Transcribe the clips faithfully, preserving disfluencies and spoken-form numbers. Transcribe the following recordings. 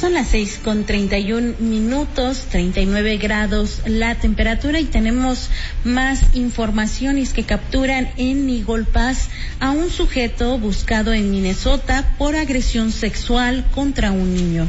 Son las seis con treinta y un minutos, treinta y nueve grados la temperatura, y tenemos más informaciones que capturan en Eagle Pass a un sujeto buscado en Minnesota por agresión sexual contra un niño.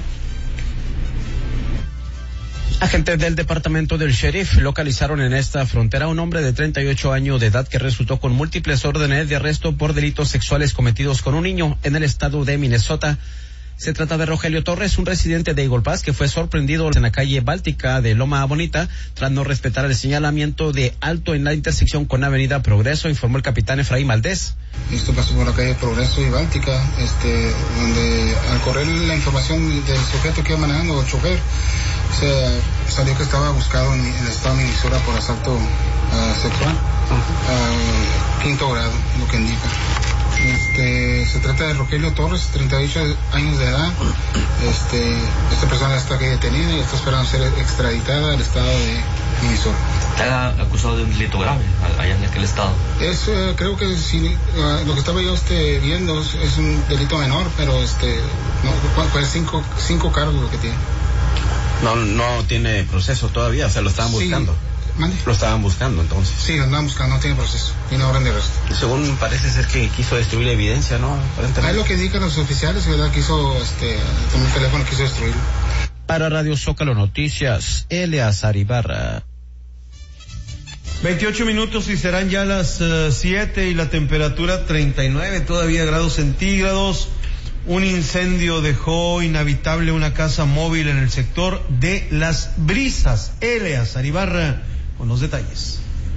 Agentes del departamento del sheriff localizaron en esta frontera a un hombre de treinta y ocho años de edad que resultó con múltiples órdenes de arresto por delitos sexuales cometidos con un niño en el estado de Minnesota. Se trata de Rogelio Torres, un residente de Eagle Pass que fue sorprendido en la calle Báltica de Loma Bonita tras no respetar el señalamiento de alto en la intersección con Avenida Progreso, informó el capitán Efraín Valdés. Esto pasó por la calle Progreso y Báltica, este, donde al correr la información del sujeto que iba manejando, el chofer, se salió que estaba buscado en el estado de Minnesota por asalto uh, sexual, uh, quinto grado, lo que indica. Este, se trata de Rogelio Torres, treinta y ocho años de edad. Este, esta persona está aquí detenida y está esperando ser extraditada al estado de Minnesota. ¿Está acusado de un delito grave allá en aquel estado? Es, uh, creo que si, uh, lo que estaba yo este, viendo es, es un delito menor, pero este, no, pues cinco, cinco cargos lo que tiene. No, no tiene proceso todavía, o sea, lo estaban buscando. Sí. ¿Mande? Lo estaban buscando, entonces. Sí, lo estaban buscando, no tiene proceso, tiene orden de arresto. Según parece ser que quiso destruir la evidencia, ¿no? Es lo que indican los oficiales, ¿verdad? Quiso, este, con el teléfono quiso destruirlo. Para Radio Zócalo Noticias, Eleazar Ibarra. veintiocho minutos y serán ya las siete uh, y la temperatura treinta y nueve todavía grados centígrados. Un incendio dejó inhabitable una casa móvil en el sector de Las Brisas. Eleazar Ibarra con los detalles.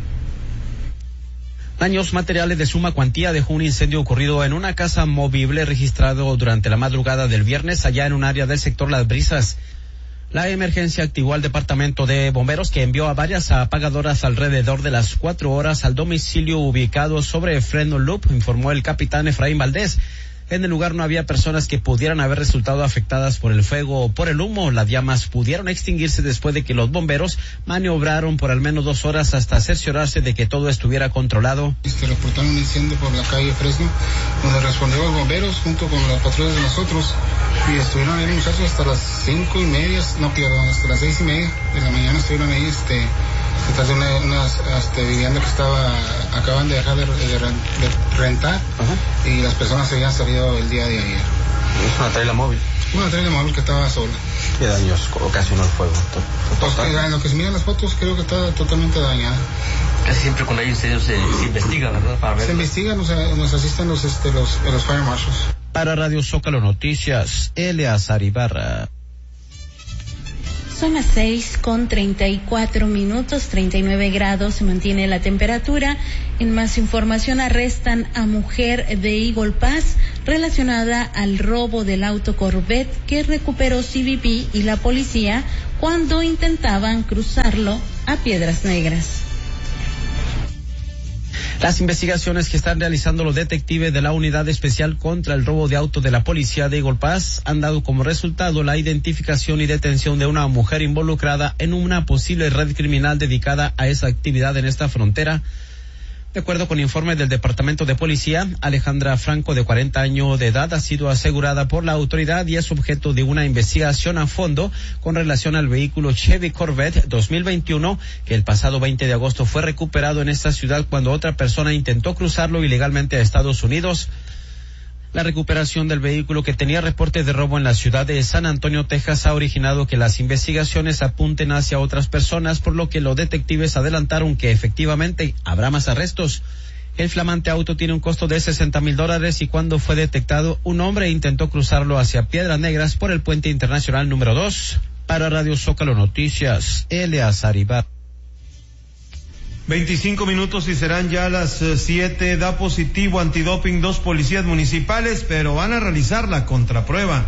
Daños materiales de suma cuantía dejó un incendio ocurrido en una casa movible registrado durante la madrugada del viernes allá en un área del sector Las Brisas. La emergencia activó al departamento de bomberos, que envió a varias apagadoras alrededor de las cuatro horas al domicilio ubicado sobre Fresno Loop, informó el capitán Efraín Valdés. En el lugar no había personas que pudieran haber resultado afectadas por el fuego o por el humo. Las llamas pudieron extinguirse después de que los bomberos maniobraron por al menos dos horas hasta cerciorarse de que todo estuviera controlado. Este, reportaron un incendio por la calle Fresno, donde respondieron los bomberos junto con las patrullas de nosotros, y estuvieron ahí muchachos hasta las cinco y media, no perdón, hasta las seis y media de la mañana estuvieron ahí, este, detrás de una, una este, vivienda que estaba, acaban de dejar de, de, de rentar. Ajá. Y las personas se habían salido el día de ayer. ¿Es una traila móvil? Una traila móvil que estaba sola. ¿Qué daños ocasionó el fuego? Pues, en lo que se miran las fotos, creo que está totalmente dañada. Casi siempre cuando hay incendios se, se investiga, ¿verdad? Para ver. Se investiga, nos, nos asisten los, este, los, los fire marshals. Para Radio Zócalo Noticias, Eleazar Ibarra. Son las seis con treinta y cuatro minutos, treinta y nueve grados, se mantiene la temperatura. En más información, arrestan a mujer de Eagle Pass relacionada al robo del auto Corvette que recuperó C B P y la policía cuando intentaban cruzarlo a Piedras Negras. Las investigaciones que están realizando los detectives de la Unidad Especial contra el Robo de Auto de la Policía de Eagle Pass han dado como resultado la identificación y detención de una mujer involucrada en una posible red criminal dedicada a esa actividad en esta frontera. De acuerdo con informes del Departamento de Policía, Alejandra Franco, de cuarenta años de edad, ha sido asegurada por la autoridad y es objeto de una investigación a fondo con relación al vehículo Chevy Corvette dos mil veintiuno, que el pasado veinte de agosto fue recuperado en esta ciudad cuando otra persona intentó cruzarlo ilegalmente a Estados Unidos. La recuperación del vehículo, que tenía reportes de robo en la ciudad de San Antonio, Texas, ha originado que las investigaciones apunten hacia otras personas, por lo que los detectives adelantaron que efectivamente habrá más arrestos. El flamante auto tiene un costo de sesenta mil dólares y cuando fue detectado, un hombre intentó cruzarlo hacia Piedras Negras por el puente internacional número dos. Para Radio Zócalo Noticias, Eleazar Ibarra. veinticinco minutos y serán ya las siete. Da positivo antidoping dos policías municipales, pero van a realizar la contraprueba.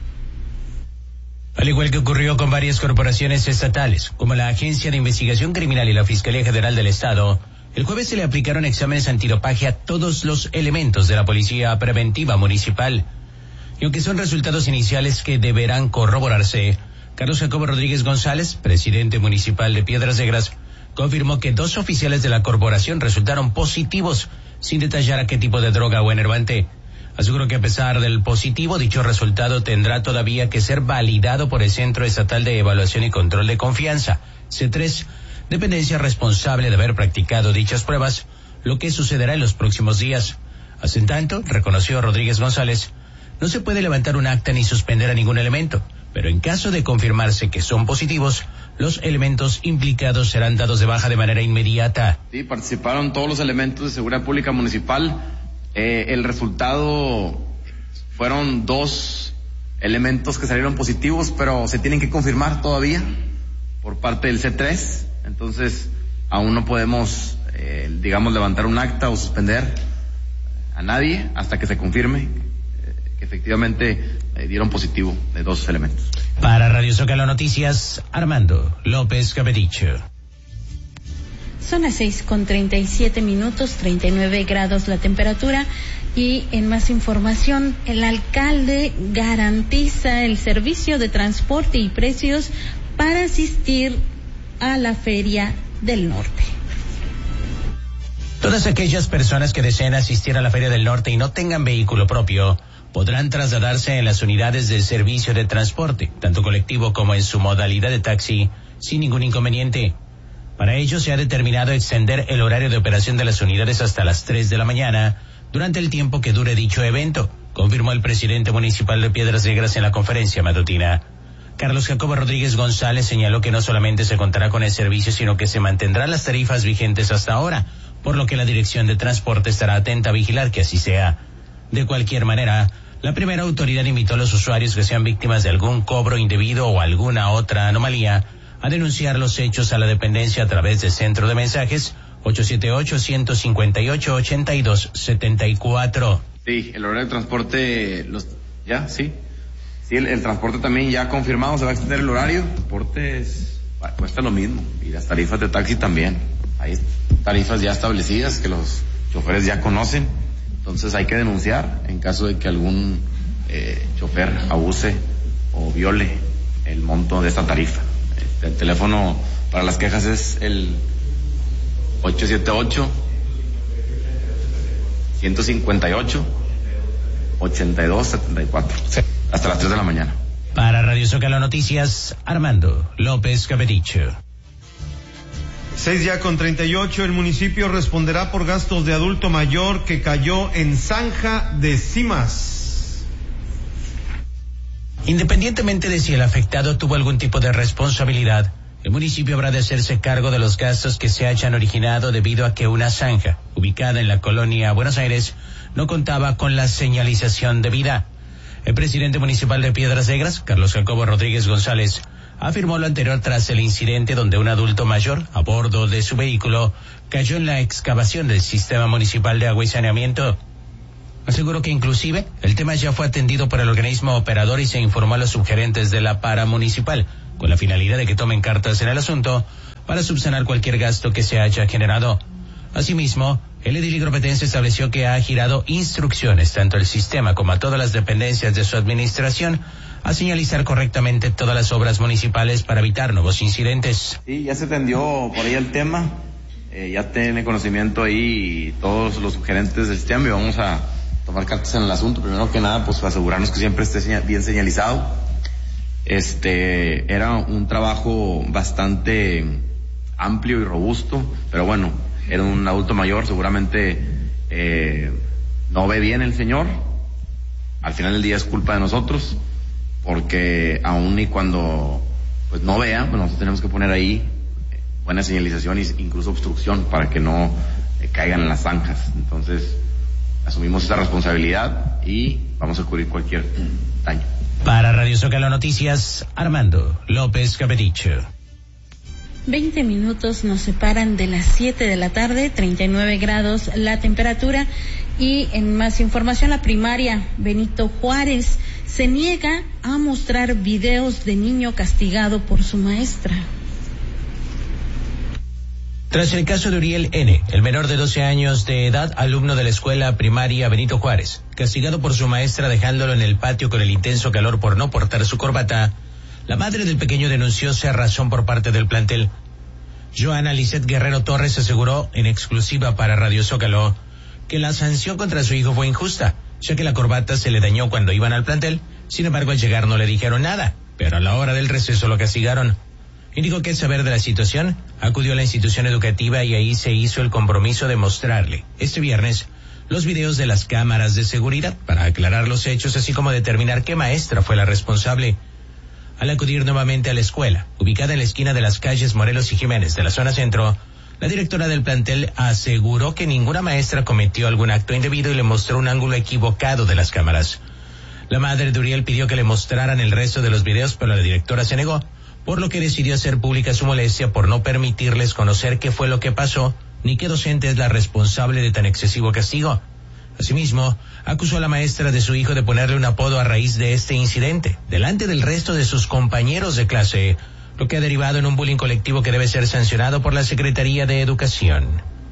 Al igual que ocurrió con varias corporaciones estatales, como la Agencia de Investigación Criminal y la Fiscalía General del Estado, el jueves se le aplicaron exámenes antidopaje a todos los elementos de la Policía Preventiva Municipal. Y aunque son resultados iniciales que deberán corroborarse, Carlos Jacobo Rodríguez González, presidente municipal de Piedras Negras, confirmó que dos oficiales de la corporación resultaron positivos, sin detallar a qué tipo de droga o enervante. Aseguró que a pesar del positivo, dicho resultado tendrá todavía que ser validado por el Centro Estatal de Evaluación y Control de Confianza, C tres, dependencia responsable de haber practicado dichas pruebas, lo que sucederá en los próximos días. Hasta en tanto, reconoció Rodríguez González, no se puede levantar un acta ni suspender a ningún elemento, pero en caso de confirmarse que son positivos, los elementos implicados serán dados de baja de manera inmediata. Sí, participaron todos los elementos de seguridad pública municipal. Eh, el resultado fueron dos elementos que salieron positivos, pero se tienen que confirmar todavía por parte del C tres. Entonces, aún no podemos, eh, digamos, levantar un acta o suspender a nadie hasta que se confirme eh, que efectivamente eh, dieron positivo de dos elementos. Para Radio Zócalo Noticias, Armando López Capedicho. Son las seis con treinta y siete minutos, treinta y nueve grados la temperatura. Y en más información, el alcalde garantiza el servicio de transporte y precios para asistir a la Feria del Norte. Todas aquellas personas que deseen asistir a la Feria del Norte y no tengan vehículo propio podrán trasladarse en las unidades del servicio de transporte, tanto colectivo como en su modalidad de taxi, sin ningún inconveniente. Para ello se ha determinado extender el horario de operación de las unidades hasta las tres de la mañana, durante el tiempo que dure dicho evento, confirmó el presidente municipal de Piedras Negras en la conferencia matutina. Carlos Jacobo Rodríguez González señaló que no solamente se contará con el servicio, sino que se mantendrán las tarifas vigentes hasta ahora, por lo que la Dirección de Transporte estará atenta a vigilar que así sea. De cualquier manera, la primera autoridad invitó a los usuarios que sean víctimas de algún cobro indebido o alguna otra anomalía a denunciar los hechos a la dependencia a través del centro de mensajes ocho siete ocho, uno cinco ocho, ocho dos siete cuatro. Sí, el horario de transporte, los, ya, sí. Sí, el, el transporte también ya confirmado, se va a extender el horario. El transporte es, cuesta lo mismo y las tarifas de taxi también. Hay tarifas ya establecidas que los choferes ya conocen, entonces hay que denunciar en caso de que algún eh, chofer abuse o viole el monto de esta tarifa. Este, el teléfono para las quejas es el ocho siete ocho, uno cinco ocho, ocho dos siete cuatro, hasta las tres de la mañana. Para Radio Zócalo Noticias, Armando López Capedicho. Seis ya con treinta y ocho, el municipio responderá por gastos de adulto mayor que cayó en zanja de Cimas. Independientemente de si el afectado tuvo algún tipo de responsabilidad, el municipio habrá de hacerse cargo de los gastos que se hayan originado debido a que una zanja, ubicada en la colonia Buenos Aires, no contaba con la señalización debida. El presidente municipal de Piedras Negras, Carlos Jacobo Rodríguez González, afirmó lo anterior tras el incidente donde un adulto mayor, a bordo de su vehículo, cayó en la excavación del sistema municipal de agua y saneamiento. Aseguró que inclusive el tema ya fue atendido por el organismo operador y se informó a los subgerentes de la paramunicipal, con la finalidad de que tomen cartas en el asunto para subsanar cualquier gasto que se haya generado. Asimismo, el edil igropetense estableció que ha girado instrucciones tanto al sistema como a todas las dependencias de su administración a señalizar correctamente todas las obras municipales para evitar nuevos incidentes. Sí, ya se atendió por ahí el tema, eh, ya tiene conocimiento ahí todos los sugerentes del sistema y vamos a tomar cartas en el asunto. Primero que nada, pues asegurarnos que siempre esté señal, bien señalizado. Este, era un trabajo bastante amplio y robusto, pero bueno, era un adulto mayor, seguramente eh, no ve bien el señor. Al final del día es culpa de nosotros, porque aún y cuando pues no vea, pues nosotros tenemos que poner ahí buena señalización e incluso obstrucción para que no eh, caigan en las zanjas. Entonces asumimos esa responsabilidad y vamos a cubrir cualquier daño. Para Radio Zócalo Noticias, Armando López Capedicho. Veinte minutos nos separan de las siete de la tarde, treinta y nueve grados la temperatura. Y en más información, la primaria Benito Juárez se niega a mostrar videos de niño castigado por su maestra. Tras el caso de Uriel N., el menor de doce años de edad, alumno de la escuela primaria Benito Juárez, castigado por su maestra dejándolo en el patio con el intenso calor por no portar su corbata, la madre del pequeño denunció ser razón por parte del plantel. Joana Lisset Guerrero Torres aseguró en exclusiva para Radio Zócalo que la sanción contra su hijo fue injusta, ya que la corbata se le dañó cuando iban al plantel. Sin embargo, al llegar no le dijeron nada, pero a la hora del receso lo castigaron. Indicó que al saber de la situación, acudió a la institución educativa y ahí se hizo el compromiso de mostrarle, este viernes, los videos de las cámaras de seguridad para aclarar los hechos, así como determinar qué maestra fue la responsable. Al acudir nuevamente a la escuela, ubicada en la esquina de las calles Morelos y Jiménez de la zona centro, la directora del plantel aseguró que ninguna maestra cometió algún acto indebido y le mostró un ángulo equivocado de las cámaras. La madre de Uriel pidió que le mostraran el resto de los videos, pero la directora se negó, por lo que decidió hacer pública su molestia por no permitirles conocer qué fue lo que pasó, ni qué docente es la responsable de tan excesivo castigo. Asimismo, acusó a la maestra de su hijo de ponerle un apodo a raíz de este incidente, delante del resto de sus compañeros de clase, lo que ha derivado en un bullying colectivo que debe ser sancionado por la Secretaría de Educación.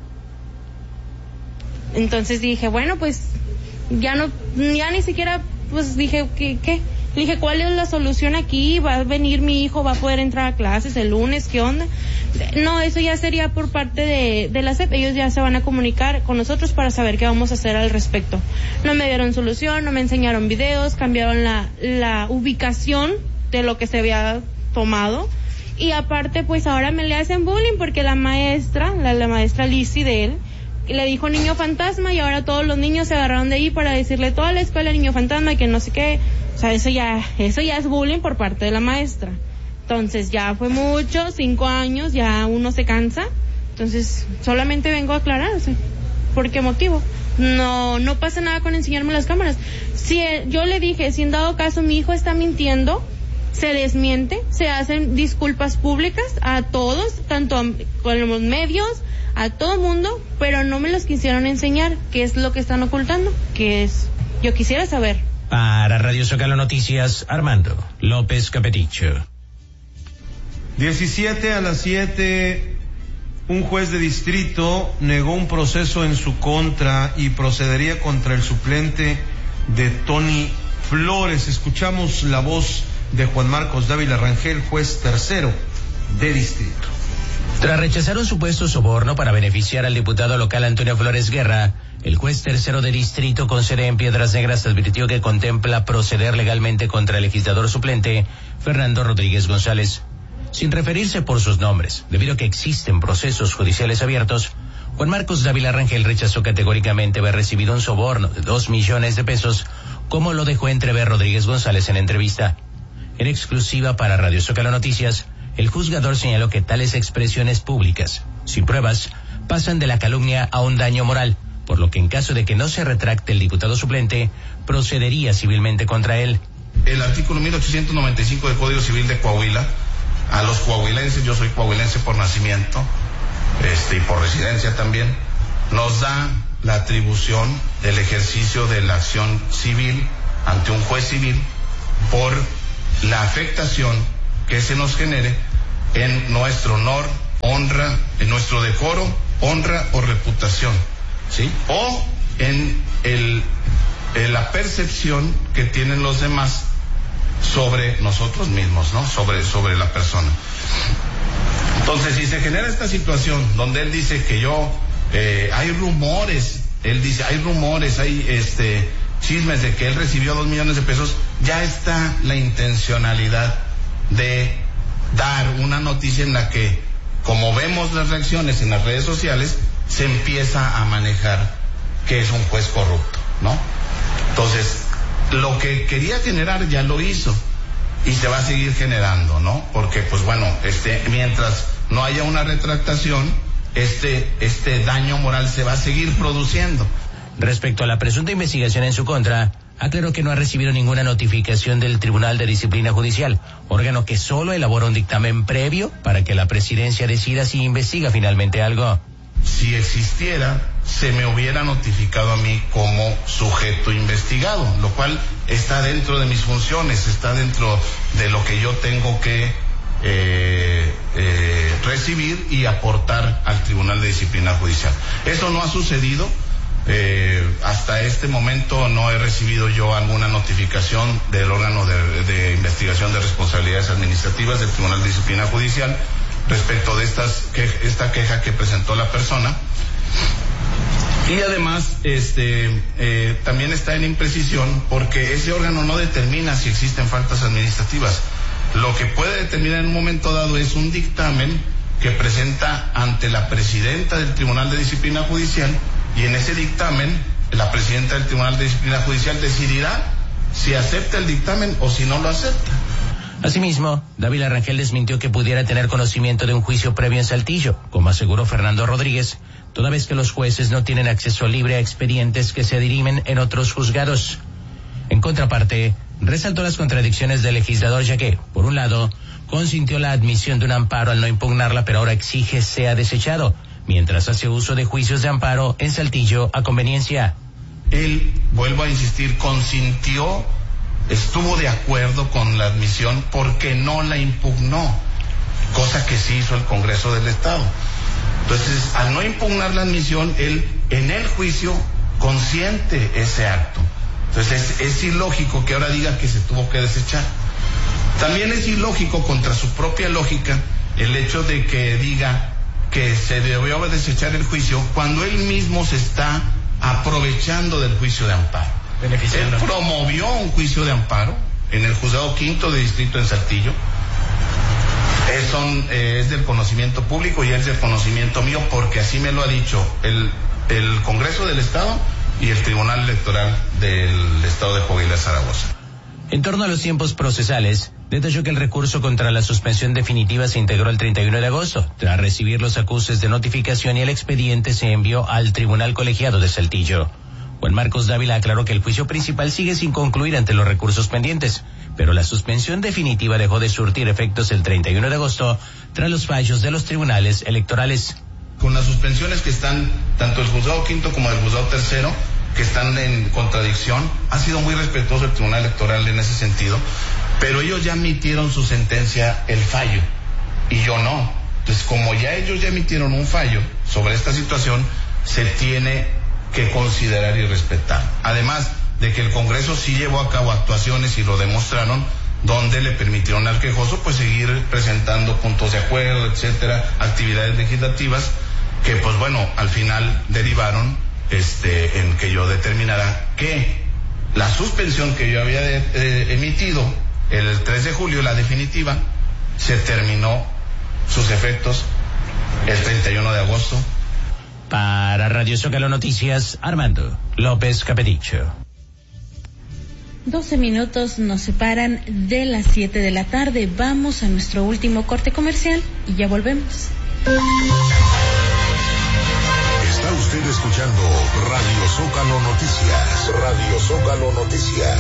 Entonces dije, bueno, pues ya no, ya ni siquiera, pues dije, ¿qué? qué? Dije, ¿cuál es la solución aquí? ¿Va a venir mi hijo? ¿Va a poder entrar a clases el lunes? ¿Qué onda? No, eso ya sería por parte de, de la S E P. Ellos ya se van a comunicar con nosotros para saber qué vamos a hacer al respecto. No me dieron solución, no me enseñaron videos, cambiaron la, la ubicación de lo que se había tomado. Y aparte, pues ahora me le hacen bullying porque la maestra, la, la maestra Lizzy de él, le dijo niño fantasma y ahora todos los niños se agarraron de ahí para decirle toda la escuela niño fantasma y que no sé qué. O sea, eso ya, eso ya es bullying por parte de la maestra. Entonces ya fue mucho, cinco años, ya uno se cansa. Entonces solamente vengo a aclararse. ¿Por qué motivo? No, no pasa nada con enseñarme las cámaras. Si eh, yo le dije, si en dado caso mi hijo está mintiendo, se desmiente, se hacen disculpas públicas a todos, tanto a, con los medios, a todo mundo, pero no me los quisieron enseñar. ¿Qué es lo que están ocultando? ¿Qué es? Yo quisiera saber. Para Radio Zócalo Noticias, Armando López Capeticho. diecisiete a las siete, un juez de distrito negó un proceso en su contra y procedería contra el suplente de Tony Flores. Escuchamos la voz de Juan Marcos Dávila Rangel, juez tercero de distrito. Tras rechazar un supuesto soborno para beneficiar al diputado local Antonio Flores Guerra, el juez tercero de distrito con sede en Piedras Negras advirtió que contempla proceder legalmente contra el legislador suplente Fernando Rodríguez González. Sin referirse por sus nombres, debido a que existen procesos judiciales abiertos, Juan Marcos Dávila Rangel rechazó categóricamente haber recibido un soborno de dos millones de pesos, como lo dejó entrever Rodríguez González en entrevista. En exclusiva para Radio Zócalo Noticias, el juzgador señaló que tales expresiones públicas, sin pruebas, pasan de la calumnia a un daño moral, por lo que en caso de que no se retracte el diputado suplente, procedería civilmente contra él. El artículo mil ochocientos noventa y cinco del Código Civil de Coahuila, a los coahuilenses, yo soy coahuilense por nacimiento, este, y por residencia también, nos da la atribución del ejercicio de la acción civil ante un juez civil por la afectación que se nos genere en nuestro honor, honra, en nuestro decoro, honra o reputación, ¿sí? O en el, en la percepción que tienen los demás sobre nosotros mismos, ¿no? Sobre, sobre la persona. Entonces, si se genera esta situación donde él dice que yo, eh, hay rumores, él dice, hay rumores, hay este chismes de que él recibió dos millones de pesos, ya está la intencionalidad de dar una noticia en la que, como vemos las reacciones en las redes sociales, se empieza a manejar que es un juez corrupto, ¿no? Entonces, lo que quería generar ya lo hizo y se va a seguir generando, ¿no? Porque, pues bueno, este, mientras no haya una retractación, este, este daño moral se va a seguir produciendo. Respecto a la presunta investigación en su contra, aclaró que no ha recibido ninguna notificación del Tribunal de Disciplina Judicial, órgano que solo elabora un dictamen previo para que la presidencia decida si investiga finalmente algo. Si existiera, se me hubiera notificado a mí como sujeto investigado, lo cual está dentro de mis funciones, está dentro de lo que yo tengo que eh, eh, recibir y aportar al Tribunal de Disciplina Judicial. Eso no ha sucedido. Eh, hasta este momento no he recibido yo alguna notificación del órgano de, de investigación de responsabilidades administrativas del Tribunal de Disciplina Judicial respecto de estas que, esta queja que presentó la persona. Y además, este, eh, también está en imprecisión porque ese órgano no determina si existen faltas administrativas. Lo que puede determinar en un momento dado es un dictamen que presenta ante la presidenta del Tribunal de Disciplina Judicial, y en ese dictamen la presidenta del Tribunal de Disciplina Judicial decidirá si acepta el dictamen o si no lo acepta. Asimismo, Dávila Rangel desmintió que pudiera tener conocimiento de un juicio previo en Saltillo, como aseguró Fernando Rodríguez, toda vez que los jueces no tienen acceso libre a expedientes que se dirimen en otros juzgados. En contraparte, resaltó las contradicciones del legislador, ya que, por un lado, consintió la admisión de un amparo al no impugnarla, pero ahora exige sea desechado, mientras hace uso de juicios de amparo en Saltillo a conveniencia. Él, vuelvo a insistir, consintió, estuvo de acuerdo con la admisión porque no la impugnó, cosa que sí hizo el Congreso del Estado. Entonces, al no impugnar la admisión, él en el juicio consiente ese acto. Entonces, es, es ilógico que ahora diga que se tuvo que desechar. También es ilógico, contra su propia lógica, el hecho de que diga que se debió desechar el juicio cuando él mismo se está aprovechando del juicio de amparo. Él promovió un juicio de amparo en el juzgado quinto de distrito en Saltillo. Es, son, eh, es del conocimiento público y es del conocimiento mío porque así me lo ha dicho el, el Congreso del Estado y el Tribunal Electoral del Estado de Coahuila, Zaragoza. En torno a los tiempos procesales, detalló que el recurso contra la suspensión definitiva se integró el treinta y uno de agosto, tras recibir los acuses de notificación, y el expediente se envió al Tribunal Colegiado de Saltillo. Juan Marcos Dávila aclaró que el juicio principal sigue sin concluir ante los recursos pendientes, pero la suspensión definitiva dejó de surtir efectos el treinta y uno de agosto tras los fallos de los tribunales electorales. Con las suspensiones que están, tanto el juzgado quinto como el juzgado tercero, que están en contradicción, ha sido muy respetuoso el Tribunal Electoral en ese sentido, pero ellos ya emitieron su sentencia, el fallo, y yo no. Entonces, como ya ellos ya emitieron un fallo sobre esta situación, se tiene que considerar y respetar. Además de que el Congreso sí llevó a cabo actuaciones y lo demostraron, donde le permitieron al quejoso pues seguir presentando puntos de acuerdo, etcétera, actividades legislativas que pues bueno, al final derivaron este en que yo determinara que la suspensión que yo había de, eh, emitido el tres de julio, la definitiva, se terminó sus efectos el treinta y uno de agosto. Para Radio Zócalo Noticias, Armando López Capedicho. doce minutos nos separan de las siete de la tarde. Vamos a nuestro último corte comercial y ya volvemos. Está usted escuchando Radio Zócalo Noticias. Radio Zócalo Noticias.